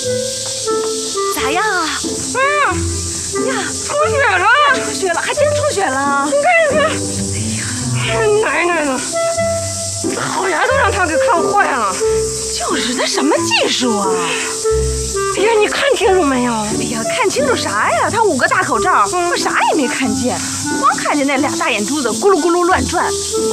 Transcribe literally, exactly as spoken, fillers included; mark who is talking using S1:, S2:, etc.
S1: 咋样啊？
S2: 嗯，
S1: 呀，
S2: 出血了！
S1: 出血了，还真出血了！
S2: 你看，你看，奶奶的，烤鸭都让他给看坏了。
S1: 就是他什么技术啊？
S2: 哎呀，你看清楚没有？
S1: 哎呀，看清楚啥呀？他捂个大口罩，我啥也没看见，光看见那俩大眼珠子咕噜咕噜乱转。